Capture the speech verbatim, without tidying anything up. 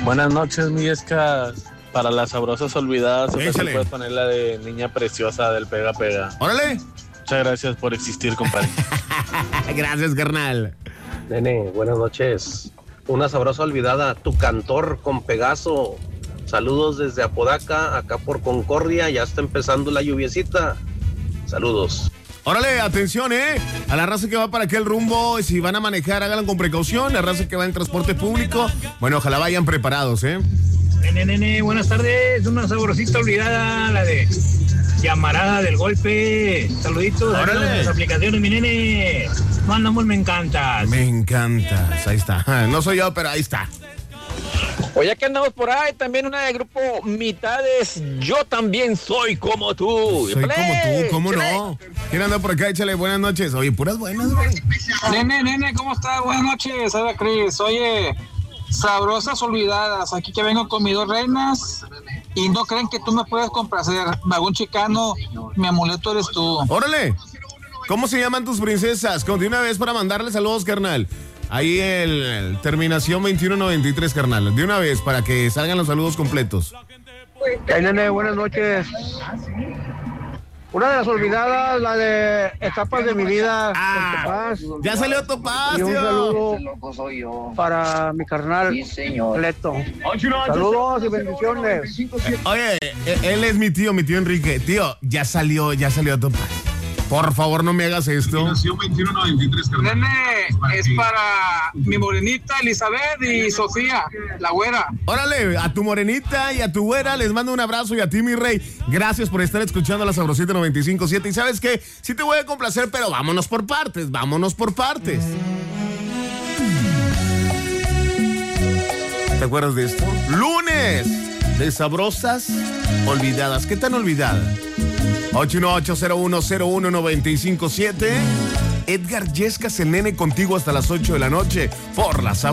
Buenas noches, mi Esca. Para las sabrosas olvidadas, siempre se Échale. puede poner la de Niña Preciosa del Pega Pega. ¡Órale! Muchas gracias por existir, compadre. Gracias, carnal. Nene, buenas noches. Una sabrosa olvidada, Tu Cantor con Pegaso. Saludos desde Apodaca, acá por Concordia. Ya está empezando la lluviecita. Saludos. Órale, atención, ¿eh? A la raza que va para aquel rumbo, si van a manejar, háganlo con precaución. La raza que va en transporte público, bueno, ojalá vayan preparados, ¿eh? Nene, nene, buenas tardes. Una sabrosita olvidada, la de Llamarada del Golpe. Saluditos a Órale. las aplicaciones, mi nene. Mandamos, me encantas. Me encantas, ahí está. No soy yo, pero ahí está. Oye, que andamos por ahí, también una de grupo Mitades, Yo También Soy Como Tú. Soy como tú, ¿cómo no? ¿Quién anda por acá? Échale, buenas noches. Oye, puras buenas, güey. Nene, nene, ¿cómo estás? Buenas noches, hola Cris. Oye, sabrosas olvidadas, aquí que vengo con mis dos reinas y no creen que tú me puedes complacer. Vagón chicano, mi amuleto eres tú. Órale. ¿Cómo se llaman tus princesas? Con de una vez para mandarle saludos, carnal. Ahí el, el terminación veintiuno noventa y tres, carnal. De una vez para que salgan los saludos completos. Hey, nene, buenas noches. Una de las olvidadas, la de Etapas de mi vida. Ah, con Topaz. ya salió Topaz, Y un tío. saludo para mi carnal, Leto. Saludos y bendiciones. Oye, él es mi tío, mi tío Enrique. Tío, ya salió, ya salió Topaz. Por favor, no me hagas esto. Nene, es para mi morenita Elizabeth y Sofía, la güera. Órale, a tu morenita y a tu güera les mando un abrazo, y a ti, mi rey. Gracias por estar escuchando la Sabrosita noventa y cinco punto siete. Y ¿sabes qué? Sí te voy a complacer, pero vámonos por partes, vámonos por partes. ¿Te acuerdas de esto? Lunes de sabrosas olvidadas. ¿Qué tan olvidada? ocho uno ocho, cero uno cero uno, nueve cinco siete. Edgar Yescas, el nene, contigo hasta las ocho de la noche por la Sabrosita.